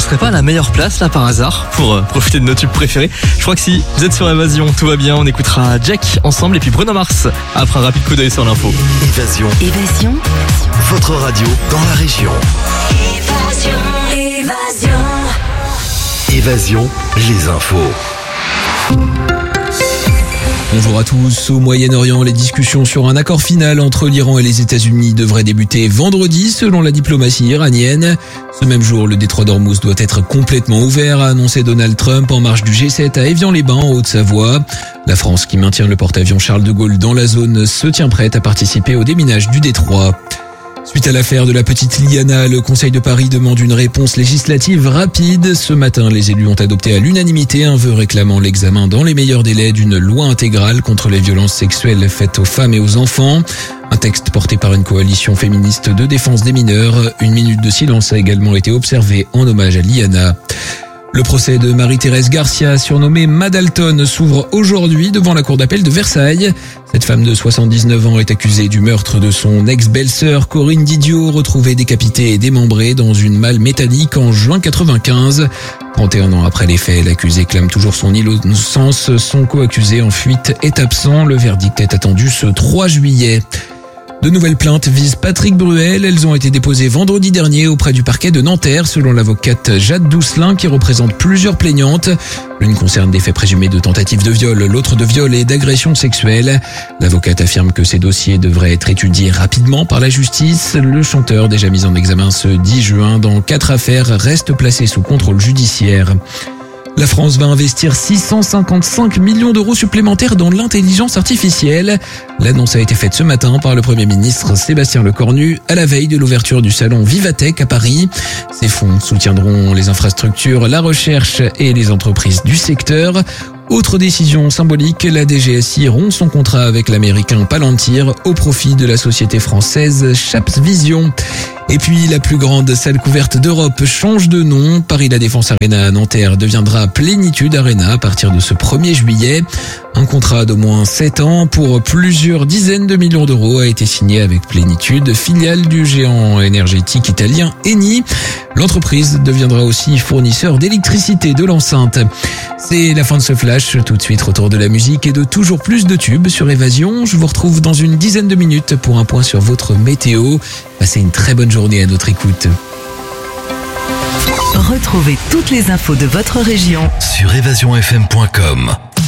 serait pas à la meilleure place là par hasard pour profiter de nos tubes préférés? Je crois que si vous êtes sur Évasion, tout va bien. On écoutera Jack ensemble et puis Bruno Mars après un rapide coup d'œil sur l'info. Évasion. Votre radio dans la région. Évasion, les infos. Bonjour à tous. Au Moyen-Orient, les discussions sur un accord final entre l'Iran et les États-Unis devraient débuter vendredi selon la diplomatie iranienne. Ce même jour, le détroit d'Ormuz doit être complètement ouvert, a annoncé Donald Trump en marge du G7 à Évian-les-Bains en Haute-Savoie. La France, qui maintient le porte-avions Charles de Gaulle dans la zone, se tient prête à participer au déminage du détroit. Suite à l'affaire de la petite Liana, le Conseil de Paris demande une réponse législative rapide. Ce matin, les élus ont adopté à l'unanimité un vœu réclamant l'examen dans les meilleurs délais d'une loi intégrale contre les violences sexuelles faites aux femmes et aux enfants. Un texte porté par une coalition féministe de défense des mineurs. Une minute de silence a également été observée en hommage à Liana. Le procès de Marie-Thérèse Garcia, surnommée Madalton, s'ouvre aujourd'hui devant la cour d'appel de Versailles. Cette femme de 79 ans est accusée du meurtre de son ex-belle-sœur Corinne Didio, retrouvée décapitée et démembrée dans une malle métallique en juin 95. 31 ans après les faits, l'accusé clame toujours son innocence. Son co-accusé en fuite est absent. Le verdict est attendu ce 3 juillet. De nouvelles plaintes visent Patrick Bruel. Elles ont été déposées vendredi dernier auprès du parquet de Nanterre, selon l'avocate Jade Doucelin, qui représente plusieurs plaignantes. L'une concerne des faits présumés de tentative de viol, l'autre de viol et d'agression sexuelle. L'avocate affirme que ces dossiers devraient être étudiés rapidement par la justice. Le chanteur, déjà mis en examen ce 10 juin dans 4 affaires, reste placé sous contrôle judiciaire. La France va investir 655 millions d'euros supplémentaires dans l'intelligence artificielle. L'annonce a été faite ce matin par le Premier ministre Sébastien Lecornu à la veille de l'ouverture du salon Vivatech à Paris. Ces fonds soutiendront les infrastructures, la recherche et les entreprises du secteur. Autre décision symbolique, la DGSI rompt son contrat avec l'américain Palantir au profit de la société française Chaps Vision. Et puis, la plus grande salle couverte d'Europe change de nom. Paris La Défense Arena à Nanterre deviendra Plénitude Arena à partir de ce 1er juillet. Un contrat d'au moins 7 ans pour plusieurs dizaines de millions d'euros a été signé avec Plénitude, filiale du géant énergétique italien Eni. L'entreprise deviendra aussi fournisseur d'électricité de l'enceinte. C'est la fin de ce flash. Tout de suite, retour de la musique et de toujours plus de tubes sur Évasion. Je vous retrouve dans une dizaine de minutes pour un point sur votre météo. Passez une très bonne journée à notre écoute. Retrouvez toutes les infos de votre région sur évasionfm.com.